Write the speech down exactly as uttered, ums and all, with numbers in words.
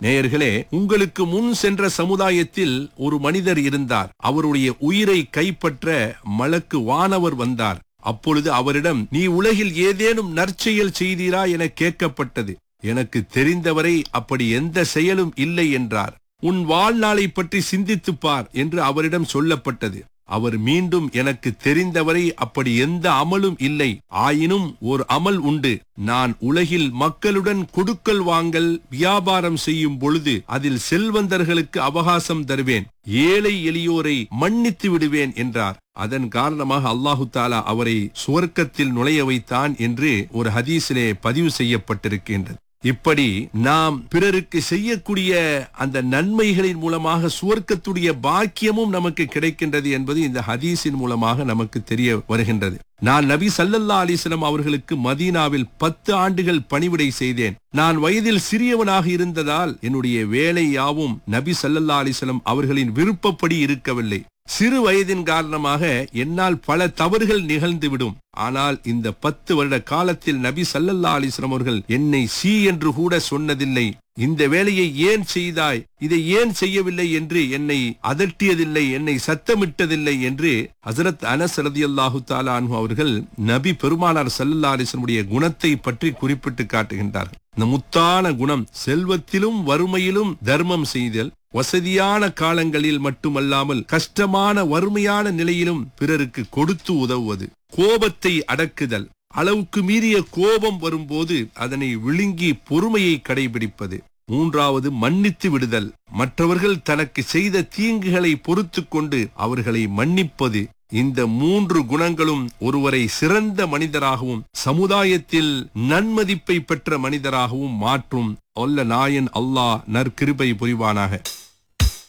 நேயர்களே, உங்களுக்கு முன் சென்ற சமுதாயத்தில் ஒரு மனிதர் இருந்தார். அவருடைய உயிரை கைப்பற்ற மலக்கு வானவர் வந்தார். அப்பொழுது அவரிடம், நீ உலகில் ஏதேனும் நற்செயல் செய்தீரா என கேட்கப்பட்டது. எனக்கு தெரிந்தவரை அப்படி எந்த செயலும் இல்லை என்றார். உன் வாழ்நாளை பற்றி சிந்தித்துப் பார் என்று அவரிடம் சொல்லப்பட்டது. அவர் மீண்டும், எனக்கு தெரிந்தவரை அப்படி எந்த அமலும் இல்லை. ஆயினும் ஒரு அமல் உண்டு. நான் உலகில் மக்களுடன் கொடுக்கல் வாங்கல் வியாபாரம் செய்யும் பொழுது அதில் செல்வந்தர்களுக்கு அவகாசம் தருவேன், ஏழை எளியோரை மன்னித்து விடுவேன் என்றார். அதன் காரணமாக அல்லாஹு தாலா அவரை சுவர்க்கத்தில் நுழைய வைத்தான் என்று ஒரு ஹதீஸிலே பதிவு செய்யப்பட்டிருக்கின்றது. இப்படி நாம் பிறருக்கு செய்யக்கூடிய அந்த நன்மைகளின் மூலமாக சுவர்க்கத்துடைய பாக்கியமும் நமக்கு கிடைக்கின்றது என்பது இந்த ஹதீஸின் மூலமாக நமக்கு தெரிய வருகின்றது. நான் நபி ஸல்லல்லாஹு அலைஹி வஸல்லம் அவர்களுக்கு மதீனாவில் பத்து ஆண்டுகள் பணிவிடை செய்தேன். நான் வயதில் சிறியவனாக இருந்ததால் என்னுடைய வேலை யாவும் நபி ஸல்லல்லாஹு அலைஹி வஸல்லம் அவர்களின் விருப்பப்படி இருக்கவில்லை. சிறு வயதின் காரணமாக என்னால் பல தவறுகள் நிகழ்ந்துவிடும். ஆனால் இந்த பத்து வருட காலத்தில் நபி ஸல்லல்லாஹு அலைஹி வஸல்லம் அவர்கள் என்னை சீ என்று கூட சொன்னதில்லை. இந்த வேலையை ஏன் செய்தாய், இதை ஏன் செய்யவில்லை என்று என்னை அதட்டியதில்லை, என்னை சத்தமிட்டதில்லை என்று ஹஜ்ரத் அனஸ் ரலியல்லாஹு தஆலா அன்ஹு அவர்கள் நபி பெருமானார் ஸல்லல்லாஹு அலைஹி வஸல்லம் உடைய குணத்தை பற்றி குறிப்பிட்டு காட்டுகின்றார்கள். இந்த முத்தான குணம், செல்வத்திலும் வறுமையிலும் தர்மம் செய்தல், வசதியான காலங்களில் மட்டுமல்லாமல் கஷ்டமான வறுமையான நிலையிலும் பிறருக்கு கொடுத்து உதவுவது, கோபத்தை அடக்குதல், அளவுக்கு மீறிய கோபம் வரும்போது அதனை விழுங்கி பொறுமையை கடைபிடிப்பது, மூன்றாவது மன்னித்து விடுதல், மற்றவர்கள் தனக்கு செய்த தீங்குகளை பொறுத்து கொண்டு அவர்களை மன்னிப்பது. இந்த மூன்று குணங்களும் ஒருவரை சிறந்த மனிதராகவும் சமுதாயத்தில் நன்மதிப்பை பெற்ற மனிதராகவும் மாற்றும். அல்ல நாயன் அல்லாஹ் நற்கிருபை புரிவானாக.